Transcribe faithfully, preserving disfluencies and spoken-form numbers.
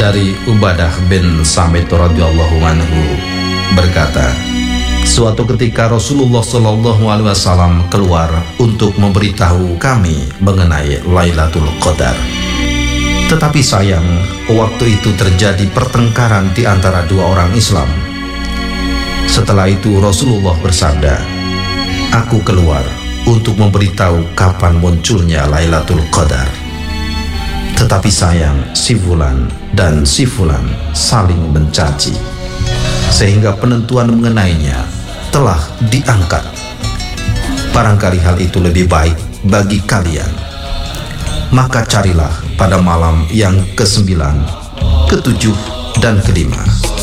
Dari Ubadah bin Samit radhiyallahu anhu berkata, suatu ketika Rasulullah shallallahu alaihi wasallam keluar untuk memberitahu kami mengenai Lailatul Qadar. Tetapi sayang, waktu itu terjadi pertengkaran di antara dua orang Islam. Setelah itu Rasulullah bersabda, aku keluar untuk memberitahu kapan munculnya Lailatul Qadar. Tetapi sayang, si fulan dan si fulan saling mencaci, sehingga penentuan mengenainya telah diangkat. Barangkali hal itu lebih baik bagi kalian, maka carilah pada malam yang kesembilan, ketujuh, dan kelima.